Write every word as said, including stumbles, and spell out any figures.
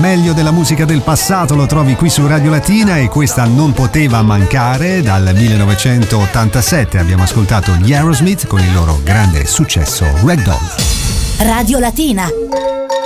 meglio della musica del passato lo trovi qui su Radio Latina e questa non poteva mancare. Dal millenovecentottantasette abbiamo ascoltato gli Aerosmith con il loro grande successo Ragdoll. Radio Latina.